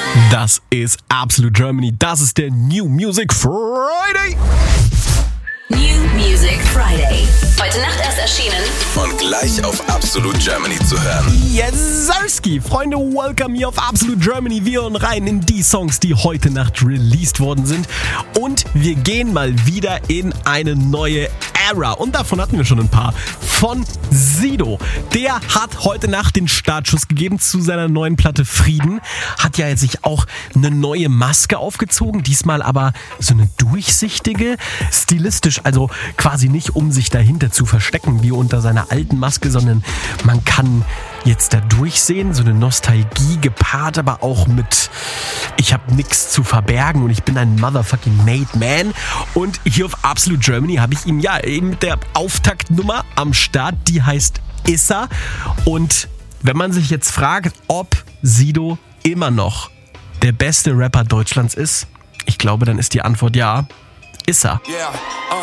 Das ist Absolute Germany. Das ist der New Music Friday. New Music Friday. Heute Nacht erst erschienen. Und gleich auf Absolute Germany zu hören. Yes, Sirski. Freunde, welcome hier auf Absolute Germany. Wir hören rein in die Songs, die heute Nacht released worden sind. Und wir gehen mal wieder in eine neue Era. Und davon hatten wir schon ein paar. Von Sido. Der hat heute Nacht den Startschuss gegeben zu seiner neuen Platte Frieden. Hat ja jetzt sich auch eine neue Maske aufgezogen. Diesmal aber so eine durchsichtige, stilistisch, also quasi nicht, um sich dahinter zu verstecken wie unter seiner alten Maske, sondern man kann jetzt da durchsehen. So eine Nostalgie gepaart, aber auch mit ich habe nichts zu verbergen und ich bin ein motherfucking made man. Und hier auf Absolute Germany habe ich ihm ja eben mit der Auftaktnummer am Start, die heißt Issa. Und wenn man sich jetzt fragt, ob Sido immer noch der beste Rapper Deutschlands ist, ich glaube, dann ist die Antwort ja, Issa.